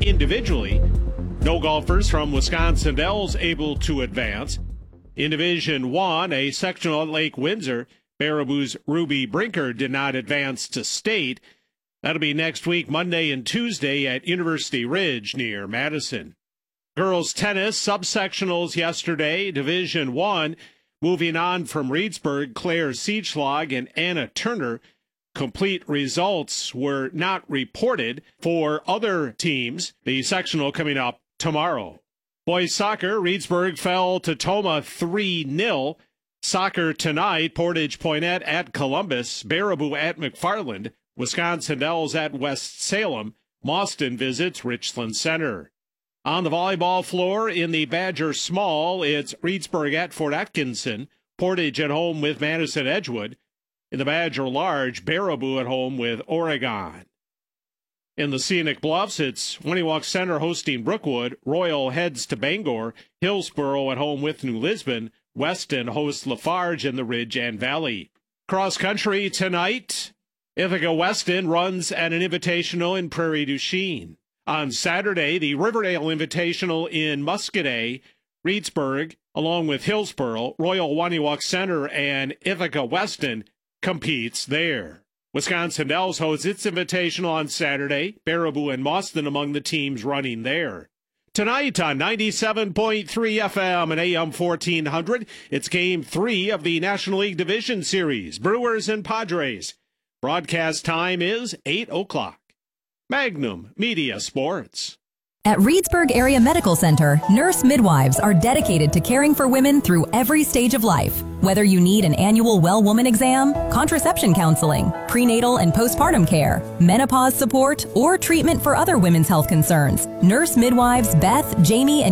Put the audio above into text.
individually. No golfers from Wisconsin Dells able to advance. In Division 1, a sectional at Lake Windsor, Baraboo's Ruby Brinker did not advance to state. That'll be next week, Monday and Tuesday at University Ridge near Madison. Girls tennis subsectionals yesterday, Division 1. Moving on from Reedsburg, Claire Siechlag and Anna Turner. Complete results were not reported for other teams. The sectional coming up tomorrow. Boys soccer, Reedsburg fell to Toma 3-0. Soccer tonight, Portage Poinnette at Columbus, Baraboo at McFarland, Wisconsin Dells at West Salem, Mauston visits Richland Center. On the volleyball floor in the Badger Small, it's Reedsburg at Fort Atkinson, Portage at home with Madison Edgewood. In the Badger Large, Baraboo at home with Oregon. In the Scenic Bluffs, it's Winniwalk Center hosting Brookwood, Royal heads to Bangor, Hillsboro at home with New Lisbon, Weston hosts Lafarge in the Ridge and Valley. Cross country tonight, Ithaca Weston runs at an invitational in Prairie du Chien. On Saturday, the Riverdale Invitational in Muscadet, Reedsburg, along with Hillsboro, Royal Winniwalk Center, and Ithaca Weston competes there. Wisconsin Dells hosts its invitational on Saturday, Baraboo and Mauston among the teams running there. Tonight on 97.3 FM and AM 1400, it's Game 3 of the National League Division Series, Brewers and Padres. Broadcast time is 8 o'clock. Magnum Media Sports. At Reedsburg Area Medical Center, nurse midwives are dedicated to caring for women through every stage of life. Whether you need an annual Well Woman exam, contraception counseling, prenatal and postpartum care, menopause support, or treatment for other women's health concerns, nurse midwives Beth, Jamie, and